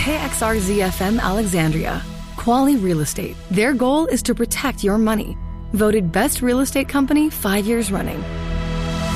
KXRZ-FM Alexandria. Quality Real Estate. Their goal is to protect your money. Voted Best Real Estate Company 5 years running.